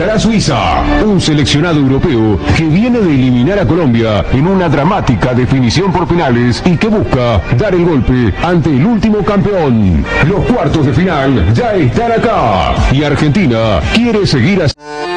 enfrentará a Suiza, un seleccionado europeo que viene de eliminar a Colombia en una dramática definición por penales y que busca dar el golpe ante el último campeón. Los cuartos de final ya están acá y Argentina quiere seguir así.